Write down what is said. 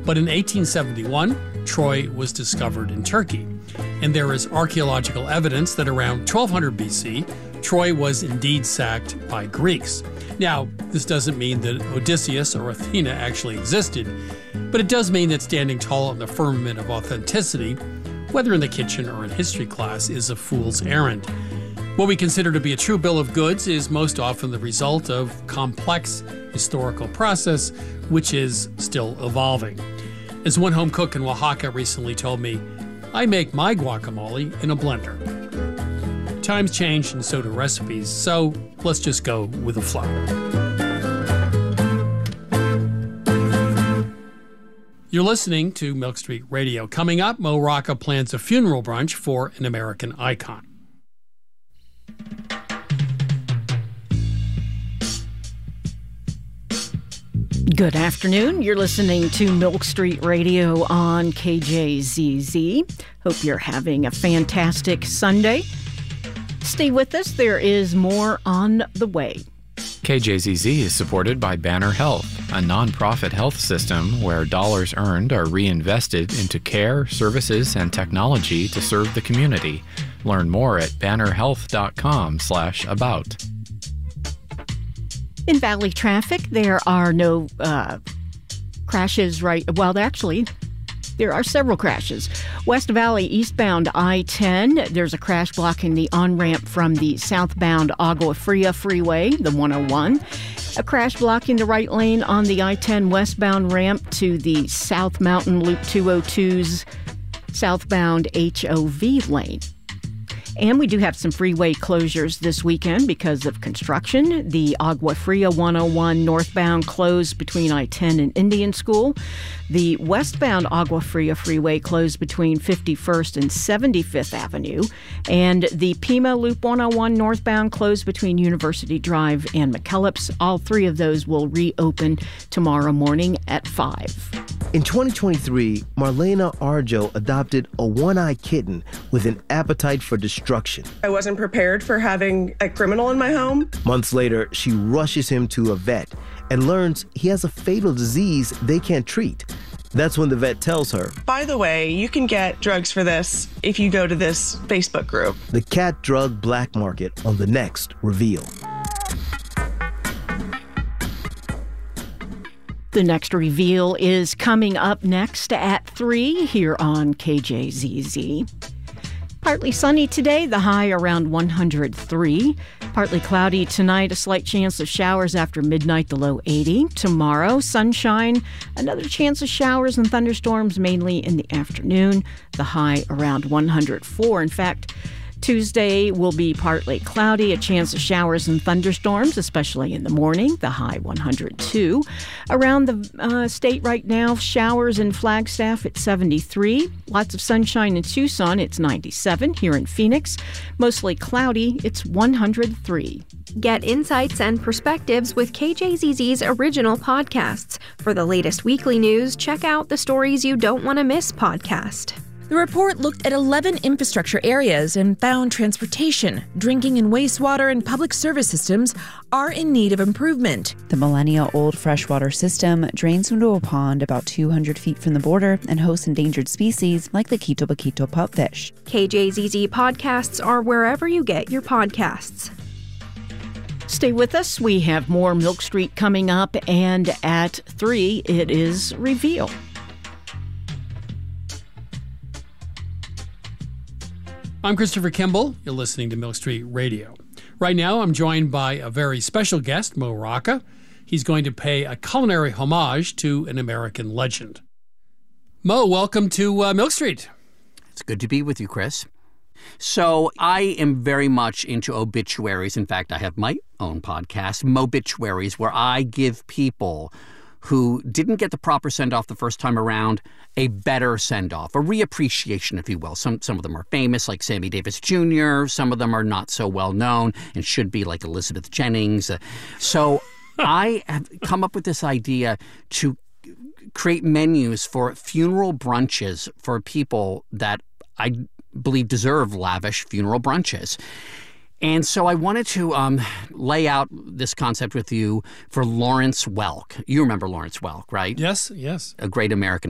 But in 1871, Troy was discovered in Turkey. And there is archaeological evidence that around 1200 BC, Troy was indeed sacked by Greeks. Now, this doesn't mean that Odysseus or Athena actually existed, but it does mean that standing tall on the firmament of authenticity, whether in the kitchen or in history class, is a fool's errand. What we consider to be a true bill of goods is most often the result of complex historical process, which is still evolving. As one home cook in Oaxaca recently told me, I make my guacamole in a blender. Times change and so do recipes, so let's just go with the flow. You're listening to Milk Street Radio. Coming up, Mo Rocca plans a funeral brunch for an American icon. Good afternoon. You're listening to Milk Street Radio on KJZZ. Hope you're having a fantastic Sunday. Stay with us. There is more on the way. KJZZ is supported by Banner Health, a nonprofit health system where dollars earned are reinvested into care, services, and technology to serve the community. Learn more at bannerhealth.com/about. In Valley traffic, there are no crashes there are several crashes. West Valley eastbound I-10, there's a crash blocking the on-ramp from the southbound Agua Fria Freeway, the 101. A crash blocking the right lane on the I-10 westbound ramp to the South Mountain Loop 202's southbound HOV lane. And we do have some freeway closures this weekend because of construction. The Agua Fria 101 northbound closed between I-10 and Indian School. The westbound Agua Fria freeway closed between 51st and 75th Avenue. And the Pima Loop 101 northbound closed between University Drive and McKellips. All three of those will reopen tomorrow morning at 5. In 2023, Marlena Arjo adopted a one-eyed kitten with an appetite for destruction. I wasn't prepared for having a criminal in my home. Months later, she rushes him to a vet and learns he has a fatal disease they can't treat. That's when the vet tells her, by the way, you can get drugs for this if you go to this Facebook group. The cat drug black market on the next Reveal. The next Reveal is coming up next at 3 here on KJZZ. Partly sunny today, the high around 103. Partly cloudy tonight, a slight chance of showers after midnight, the low 80. Tomorrow, sunshine, another chance of showers and thunderstorms mainly in the afternoon, the high around 104. In fact, Tuesday will be partly cloudy, a chance of showers and thunderstorms, especially in the morning, the high 102. Around the state right now, showers in Flagstaff at 73. Lots of sunshine in Tucson, it's 97. Here in Phoenix, mostly cloudy, it's 103. Get insights and perspectives with KJZZ's original podcasts. For the latest weekly news, check out the Stories You Don't Want to Miss podcast. The report looked at 11 infrastructure areas and found transportation, drinking and wastewater, and public service systems are in need of improvement. The millennia-old freshwater system drains into a pond about 200 feet from the border and hosts endangered species like the Quito Baquito pupfish. KJZZ podcasts are wherever you get your podcasts. Stay with us. We have more Milk Street coming up, and at 3, it is Reveal. I'm Christopher Kimball. You're listening to Milk Street Radio. Right now, I'm joined by a very special guest, Mo Rocca. He's going to pay a culinary homage to an American legend. Mo, welcome to Milk Street. It's good to be with you, Chris. So I am very much into obituaries. In fact, I have my own podcast, Mobituaries, where I give people who didn't get the proper send-off the first time around a better send-off, a reappreciation, if you will. Some of them are famous, like Sammy Davis Jr. Some of them are not so well known and should be, like Elizabeth Jennings. So I have come up with this idea to create menus for funeral brunches for people that I believe deserve lavish funeral brunches. And so I wanted to lay out this concept with you for Lawrence Welk. You remember Lawrence Welk, right? Yes, yes. A great American